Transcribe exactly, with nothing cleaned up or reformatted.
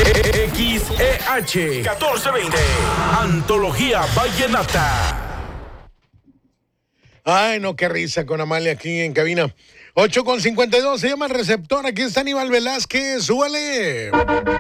X E H catorce veinte, Antología Vallenata. Ay, no, qué risa con Amalia aquí en cabina. ocho con cincuenta y dos, se llama el receptor. Aquí está Aníbal Velázquez, súbale.